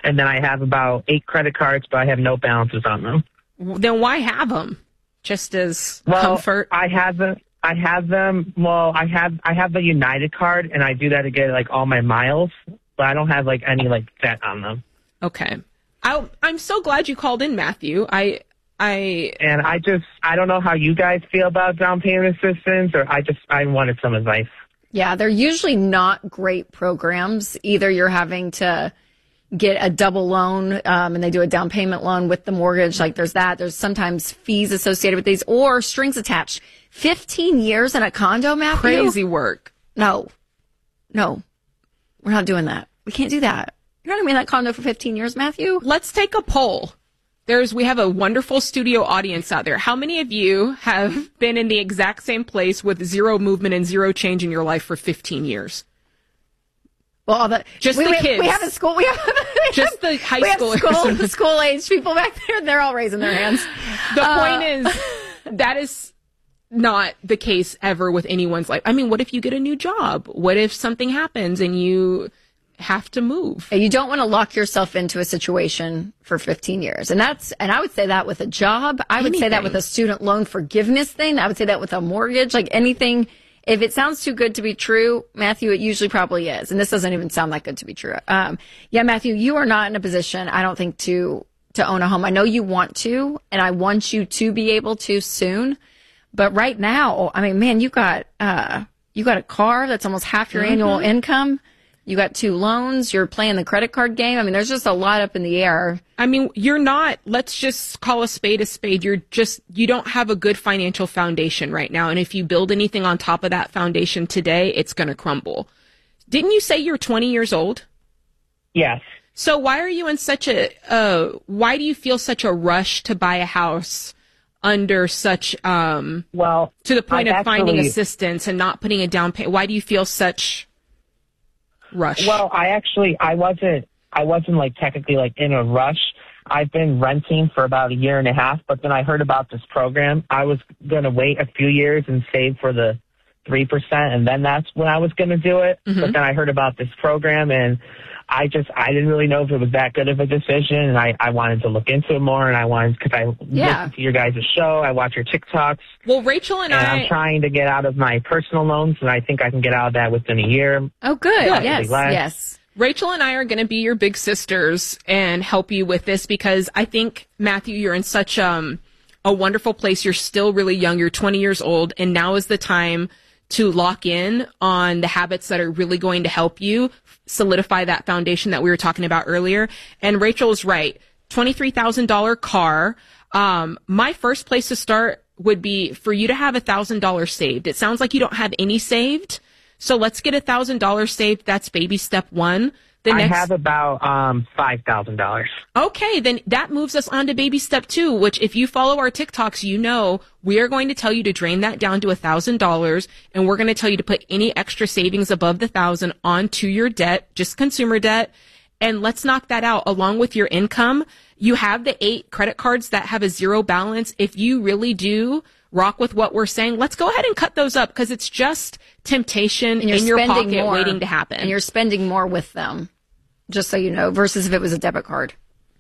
And then I have about 8 credit cards, but I have no balances on them. Then why have them? Just as comfort? I have them. Well, I have the United card, and I do that to get like all my miles, but I don't have like any like debt on them. Okay. I'm so glad you called in, Matthew. I don't know how you guys feel about down payment assistance, or I wanted some advice. Yeah, they're usually not great programs. Either you're having to get a double loan, and they do a down payment loan with the mortgage. Like there's that. There's sometimes fees associated with these or strings attached. 15 years in a condo, Matthew? Crazy work. No, we're not doing that. We can't do that. You're not going to be in that condo for 15 years, Matthew? Let's take a poll. We have a wonderful studio audience out there. How many of you have been in the exact same place with zero movement and zero change in your life for 15 years? Well, the kids. We have a school. Just the high schoolers. School age people back there. They're all raising their hands. The point is, that is not the case ever with anyone's life. I mean, what if you get a new job? What if something happens and you have to move? You don't want to lock yourself into a situation for 15 years. And I would say that with a job. I would say that with a student loan forgiveness thing. I would say that with a mortgage, like anything. If it sounds too good to be true, Matthew, it usually probably is. And this doesn't even sound that good to be true. Yeah, Matthew, you are not in a position, I don't think, to own a home. I know you want to, and I want you to be able to soon. But right now, I mean, man, you got a car that's almost half your annual income. You got 2 loans. You're playing the credit card game. I mean, there's just a lot up in the air. I mean, you're not, let's just call a spade a spade. You don't have a good financial foundation right now. And if you build anything on top of that foundation today, it's going to crumble. Didn't you say you're 20 years old? Yes. So why are you in why do you feel such a rush to buy a house under such, to the point of finding assistance and not putting a down payment? Why do you feel such rush? Well, I wasn't like technically like in a rush. I've been renting for about a year and a half, but then I heard about this program. I was going to wait a few years and save for the 3%, and then that's when I was going to do it. Mm-hmm. But then I heard about this program, and I didn't really know if it was that good of a decision, and I wanted to look into it more, and because I listen to your guys' show, I watch your TikToks. Well, Rachel and I'm trying to get out of my personal loans, and I think I can get out of that within a year. Oh, good. Yes. Rachel and I are going to be your big sisters and help you with this, because I think, Matthew, you're in such a wonderful place. You're still really young. You're 20 years old, and now is the time to lock in on the habits that are really going to help you solidify that foundation that we were talking about earlier. And Rachel's right. $23,000 car. My first place to start would be for you to have $1,000 saved. It sounds like you don't have any saved. So let's get $1,000 saved. That's baby step 1. I have about $5,000. Okay, then that moves us on to baby step 2, which if you follow our TikToks, you know we are going to tell you to drain that down to $1,000, and we're going to tell you to put any extra savings above the $1,000 onto your debt, just consumer debt, and let's knock that out along with your income. You have the 8 credit cards that have a 0 balance. If you really do rock with what we're saying, let's go ahead and cut those up, because it's just temptation in your pocket waiting to happen. And you're spending more with them, just so you know, versus if it was a debit card.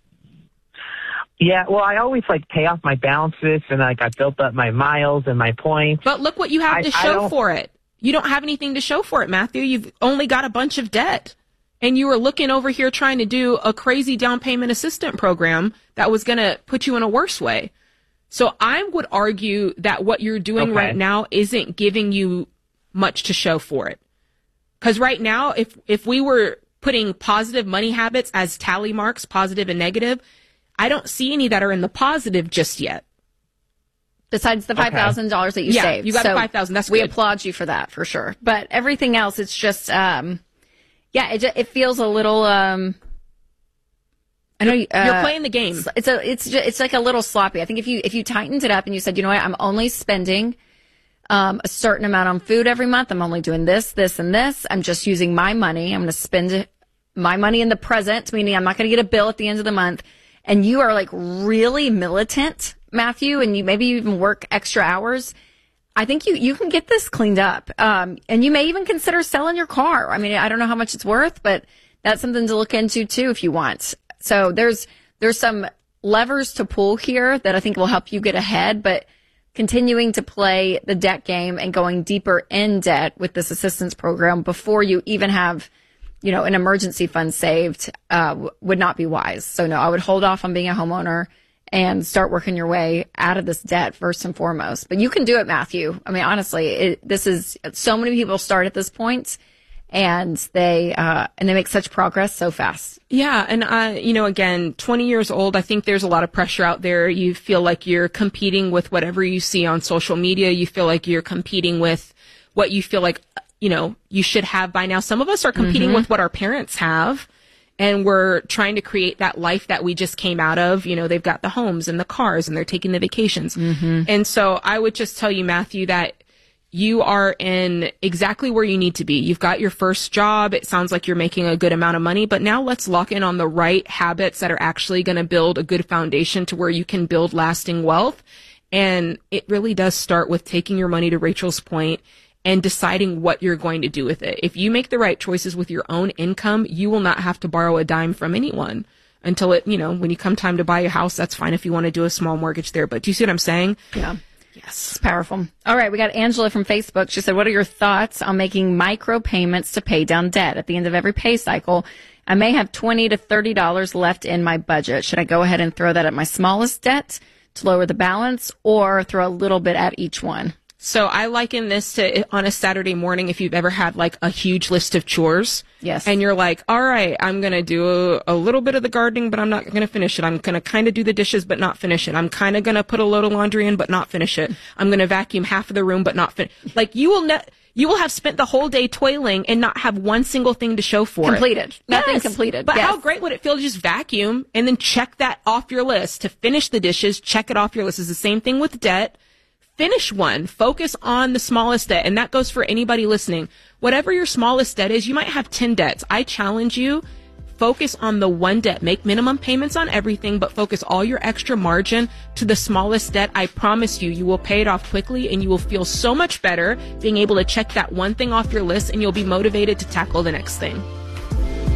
Yeah, well, I always pay off my balances, and I built up my miles and my points. But look what you have to show for it. You don't have anything to show for it, Matthew. You've only got a bunch of debt. And you were looking over here trying to do a crazy down payment assistant program that was going to put you in a worse way. So I would argue that what you're doing right now isn't giving you much to show for it. Because right now, if we were putting positive money habits as tally marks, positive and negative, I don't see any that are in the positive just yet. Besides the $5,000 that you saved. You got $5,000. That's good. We applaud you for that, for sure. But everything else, it's just, it feels a little, I know you're playing the game. It's like a little sloppy. I think if you tightened it up and you said, you know what, I'm only spending a certain amount on food every month. I'm only doing this, this, and this. I'm just using my money. I'm going to spend my money in the present, meaning I'm not going to get a bill at the end of the month. And you are really militant, Matthew, and you maybe even work extra hours. I think you can get this cleaned up. And you may even consider selling your car. I mean, I don't know how much it's worth, but that's something to look into too if you want. So there's some levers to pull here that I think will help you get ahead, but continuing to play the debt game and going deeper in debt with this assistance program before you even have, an emergency fund saved, would not be wise. So no, I would hold off on being a homeowner and start working your way out of this debt first and foremost. But you can do it, Matthew. I mean, honestly, so many people start at this point and they make such progress so fast. Yeah. And, again, 20 years old, I think there's a lot of pressure out there. You feel like you're competing with whatever you see on social media. You feel like you're competing with what you feel like, you should have by now. Some of us are competing with what our parents have. And we're trying to create that life that we just came out of. They've got the homes and the cars and they're taking the vacations. And so I would just tell you, Matthew, that you are in exactly where you need to be. You've got your first job. It sounds like you're making a good amount of money, but now let's lock in on the right habits that are actually going to build a good foundation to where you can build lasting wealth. And it really does start with taking your money, to Rachel's point, and deciding what you're going to do with it. If you make the right choices with your own income, you will not have to borrow a dime from anyone until when you come time to buy a house. That's fine if you want to do a small mortgage there. But do you see what I'm saying? Yeah. Yes. It's powerful. All right. We got Angela from Facebook. She said, what are your thoughts on making micro payments to pay down debt? At the end of every pay cycle, I may have $20 to $30 left in my budget. Should I go ahead and throw that at my smallest debt to lower the balance, or throw a little bit at each one? So I liken this to on a Saturday morning, if you've ever had like a huge list of chores. Yes. And you're like, all right, I'm going to do a little bit of the gardening, but I'm not going to finish it. I'm going to kind of do the dishes, but not finish it. I'm kind of going to put a load of laundry in, but not finish it. I'm going to vacuum half of the room, but not finish. Like you will have spent the whole day toiling and not have one single thing to show for completed. it. Nothing completed. But how great would it feel to just vacuum and then check that off your list? To finish the dishes, check it off your list. It's the same thing with debt. Finish one. Focus on the smallest debt. And that goes for anybody listening. Whatever your smallest debt is, you might have 10 debts. I challenge you, focus on the one debt. Make minimum payments on everything, but focus all your extra margin to the smallest debt. I promise you will pay it off quickly and you will feel so much better being able to check that one thing off your list, and you'll be motivated to tackle the next thing.